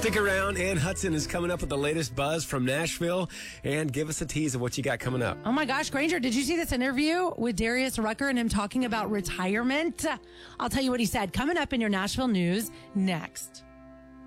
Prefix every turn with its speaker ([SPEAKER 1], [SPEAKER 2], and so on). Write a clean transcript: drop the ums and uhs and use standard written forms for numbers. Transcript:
[SPEAKER 1] Stick around. Ann Hudson is coming up with the latest buzz from Nashville. And give us a tease of what you got coming up.
[SPEAKER 2] Oh my gosh, Granger, did you see this interview with Darius Rucker and him talking about retirement? I'll tell you what he said. Coming up in your Nashville news next.